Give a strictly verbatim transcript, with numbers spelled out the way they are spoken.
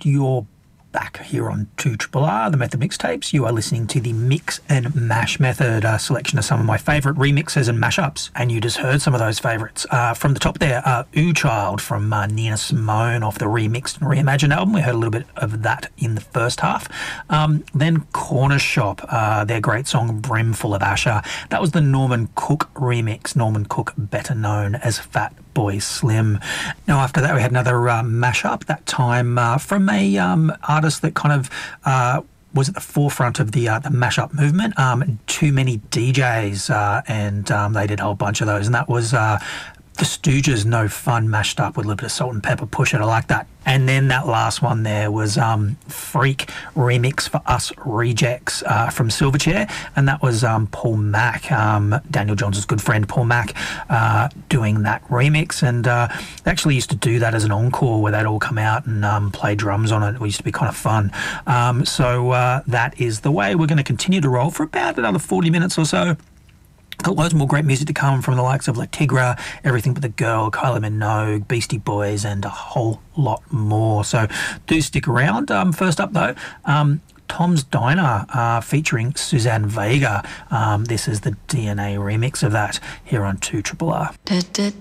You're back here on two R R R, the Method Mixtapes. You are listening to the Mix and Mash Method, a selection of some of my favourite remixes and mashups. And you just heard some of those favourites. Uh, from the top there, uh, Ooh Child from uh, Nina Simone off the Remixed and Reimagined album. We heard a little bit of that in the first half. Um, then Corner Shop, uh, their great song Brimful of Asher. That was the Norman Cook remix. Norman Cook, better known as Fat Boy Slim. Now, after that, we had another uh, mashup, that time uh, from a um, artist that kind of uh, was at the forefront of the uh, the mashup movement, um, Too Many D Js, uh, and um, they did a whole bunch of those, and that was uh, the Stooges' No Fun mashed up with a little bit of salt and pepper. Push it, I like that. And then that last one there was um, Freak remix for Us Rejects uh, from Silverchair, and that was um, Paul Mack, um, Daniel Johnson's good friend Paul Mack, uh, doing that remix. And uh, they actually used to do that as an encore where they'd all come out and um, play drums on it. It used to be kind of fun. Um, so uh, that is the way we're going to continue to roll for about another forty minutes or so. Got loads more great music to come from the likes of La Tigra, Everything But the Girl, Kylie Minogue, Beastie Boys, and a whole lot more. So do stick around. Um, first up, though, um, Tom's Diner uh, featuring Suzanne Vega. Um, this is the D N A remix of that here on two R R R.